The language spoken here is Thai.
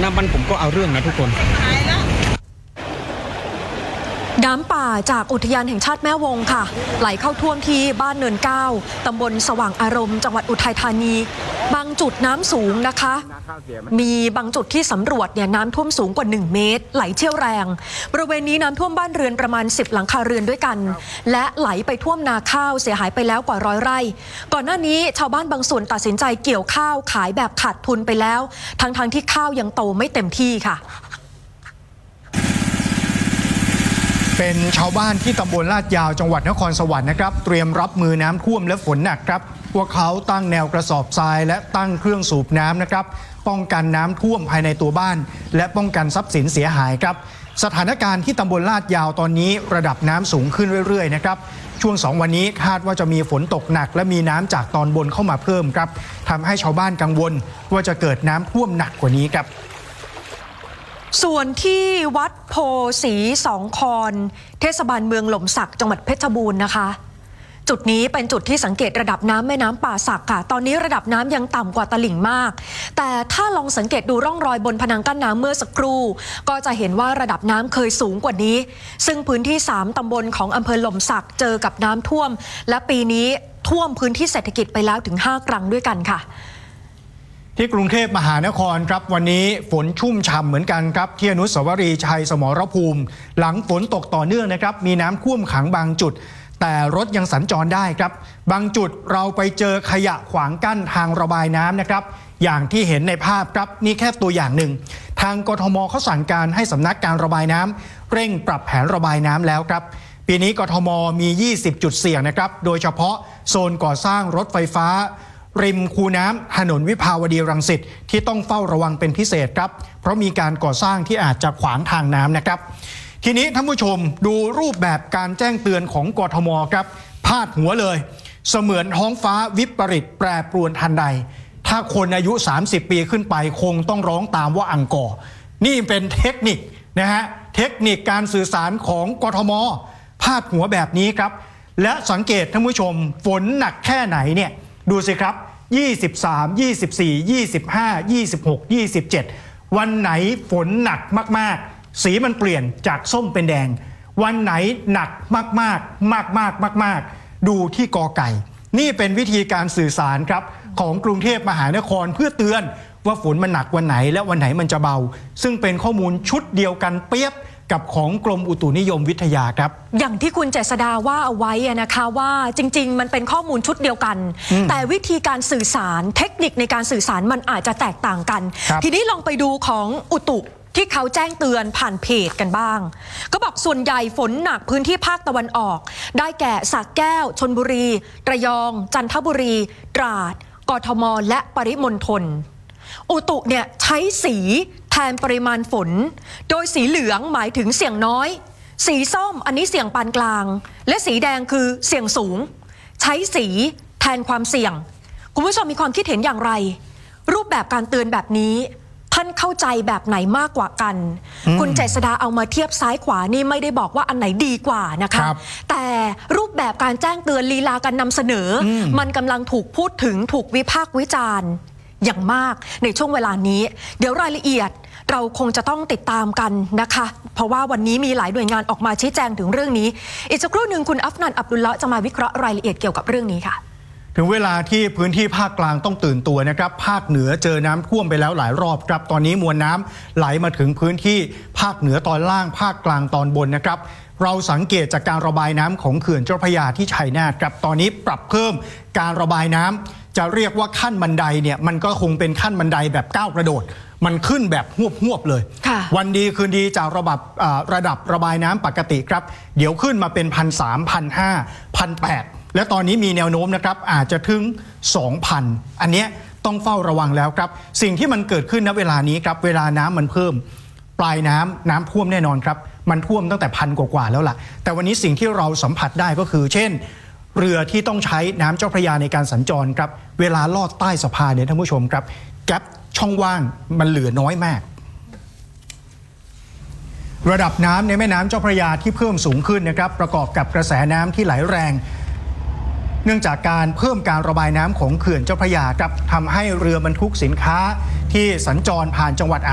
น้ำมันผมก็เอาเรื่องนะทุกคนน้ำป่าจากอุทยานแห่งชาติแม่วงค่ะไหลเข้าท่วมที่บ้านเนินเก้าตำบลสว่างอารมณ์จังหวัดอุทัยธานีบางจุดน้ำสูงนะคะมีบางจุดที่สำรวจเนี่ยน้ำท่วมสูงกว่า1 เมตรไหลเชี่ยวแรงบริเวณนี้น้ำท่วมบ้านเรือนประมาณ10 หลังคาเรือนด้วยกันและไหลไปท่วมนาข้าวเสียหายไปแล้วกว่า100 ไร่ก่อนหน้านี้ชาวบ้านบางส่วนตัดสินใจเกี่ยวข้าวขายแบบขาดทุนไปแล้วทั้งที่ข้าวยังโตไม่เต็มที่ค่ะเป็นชาวบ้านที่ตำบลลาดยาวจังหวัดนครสวรรค์นะครับเตรียมรับมือน้ำท่วมและฝนหนักครับพวกเขาตั้งแนวกระสอบทรายและตั้งเครื่องสูบน้ำนะครับป้องกันน้ำท่วมภายในตัวบ้านและป้องกันทรัพย์สินเสียหายครับสถานการณ์ที่ตำบลลาดยาวตอนนี้ระดับน้ำสูงขึ้นเรื่อยๆนะครับช่วง2 วันนี้คาดว่าจะมีฝนตกหนักและมีน้ำจากตอนบนเข้ามาเพิ่มครับทำให้ชาวบ้านกังวลว่าจะเกิดน้ำท่วมหนักกว่านี้ครับส่วนที่วัดโพสีสองคอนเทศบาลเมืองหล่มสักจังหวัดเพชรบูรณ์นะคะจุดนี้เป็นจุดที่สังเกตระดับน้ำแม่น้ำป่าสักค่ะตอนนี้ระดับน้ำยังต่ำกว่าตลิ่งมากแต่ถ้าลองสังเกตดูร่องรอยบนพนังกั้นน้ำเมื่อสักครู่ก็จะเห็นว่าระดับน้ำเคยสูงกว่านี้ซึ่งพื้นที่3 ตำบลของอำเภอหล่มสักเจอกับน้ำท่วมและปีนี้ท่วมพื้นที่เศรษฐกิจไปแล้วถึง5 ครั้งด้วยกันค่ะที่กรุงเทพมหานครครับวันนี้ฝนชุ่มฉ่ำเหมือนกันครับที่อนุสาวรีย์ชัยสมรภูมิหลังฝนตกต่อเนื่องนะครับมีน้ำท่วมขังบางจุดแต่รถยังสัญจรได้ครับบางจุดเราไปเจอขยะขวางกั้นทางระบายน้ำนะครับอย่างที่เห็นในภาพครับนี่แค่ตัวอย่างหนึ่งทางกทมเขาสั่งการให้สำนักการระบายน้ำเร่งปรับแผนระบายน้ำแล้วครับปีนี้กทมมี20 จุดเสี่ยงนะครับโดยเฉพาะโซนก่อสร้างรถไฟฟ้าริมคูน้ำถนนวิภาวดีรังสิตที่ต้องเฝ้าระวังเป็นพิเศษครับเพราะมีการก่อสร้างที่อาจจะขวางทางน้ำนะครับทีนี้ท่านผู้ชมดูรูปแบบการแจ้งเตือนของกทมครับพาดหัวเลยเสมือนท้องฟ้าวิปริตแปรปรวนทันใดถ้าคนอายุ30 ปีขึ้นไปคงต้องร้องตามว่าอังกอร์นี่เป็นเทคนิคนะฮะเทคนิคการสื่อสารของกทมพาดหัวแบบนี้ครับและสังเกตท่านผู้ชมฝนหนักแค่ไหนเนี่ยดูสิครับ23 24 25 26 27วันไหนฝนหนักมากๆสีมันเปลี่ยนจากส้มเป็นแดงวันไหนหนักมากๆดูที่กอไก่นี่เป็นวิธีการสื่อสารครับของกรุงเทพมหานครเพื่อเตือนว่าฝนมันหนักวันไหนและวันไหนมันจะเบาซึ่งเป็นข้อมูลชุดเดียวกันเปียบกับของกรมอุตุนิยมวิทยาครับอย่างที่คุณเจษฎาว่าเอาไว้นะคะว่าจริงๆมันเป็นข้อมูลชุดเดียวกันแต่วิธีการสื่อสารเทคนิคในการสื่อสารมันอาจจะแตกต่างกันทีนี้ลองไปดูของอุตุที่เขาแจ้งเตือนผ่านเพจกันบ้างก็บอกส่วนใหญ่ฝนหนักพื้นที่ภาคตะวันออกได้แก่สระแก้วชลบุรีระยองจันทบุรีตราดกทมและปริมณฑลอุตุเนี่ยใช้สีแทนปริมาณฝนโดยสีเหลืองหมายถึงเสี่ยงน้อยสีส้มอันนี้เสี่ยงปานกลางและสีแดงคือเสี่ยงสูงใช้สีแทนความเสี่ยงคุณผู้ชมมีความคิดเห็นอย่างไรรูปแบบการเตือนแบบนี้ท่านเข้าใจแบบไหนมากกว่ากันคุณเจษฎาเอามาเทียบซ้ายขวานี่ไม่ได้บอกว่าอันไหนดีกว่านะคะแต่รูปแบบการแจ้งเตือนลีลาการนำเสนอมันกำลังถูกพูดถึงถูกวิพากษ์วิจารณ์อย่างมากในช่วงเวลานี้เดี๋ยวรายละเอียดเราคงจะต้องติดตามกันนะคะเพราะว่าวันนี้มีหลายหน่วยงานออกมาชี้แจงถึงเรื่องนี้อีกสักครู่หนึ่งคุณอัฟนันอับดุลละจะมาวิเคราะห์รายละเอียดเกี่ยวกับเรื่องนี้ค่ะถึงเวลาที่พื้นที่ภาคกลางต้องตื่นตัวนะครับภาคเหนือเจอน้ำท่วมไปแล้วหลายรอบครับตอนนี้มวลน้ำไหลมาถึงพื้นที่ภาคเหนือตอนล่างภาคกลางตอนบนนะครับเราสังเกตจากการระบายน้ำของเขื่อนเจ้าพระยาที่ชัยนาทครับตอนนี้ปรับเพิ่มการระบายน้ำจะเรียกว่าขั้นบันไดเนี่ยมันก็คงเป็นขั้นบันไดแบบก้าวกระโดดมันขึ้นแบบหวบเลยวันดีคืนดีจากระดับระบายน้ำปกติครับเดี๋ยวขึ้นมาเป็น1,300 1,500 1,800และตอนนี้มีแนวโน้มนะครับอาจจะถึง 2,000 อันนี้ต้องเฝ้าระวังแล้วครับสิ่งที่มันเกิดขึ้นณเวลานี้ครับเวลาน้ำมันเพิ่มปลายน้ำท่วมแน่นอนครับมันท่วมตั้งแต่1,000 กว่าแล้วล่ะแต่วันนี้สิ่งที่เราสัมผัสได้ก็คือเช่นเรือที่ต้องใช้น้ำเจ้าพระยาในการสัญจรครับเวลาลอดใต้สะพานเนี่ยท่านผู้ชมครับแก๊ปช่องว่างมันเหลือน้อยมากระดับน้ำในแม่น้ำเจ้าพระยาที่เพิ่มสูงขึ้นนะครับประกอบกับกระแสน้ำที่ไหลแรงเนื่องจากการเพิ่มการระบายน้ำของเขื่อนเจ้าพระยาครับทำให้เรือบรรทุกสินค้าที่สัญจรผ่านจังหวัด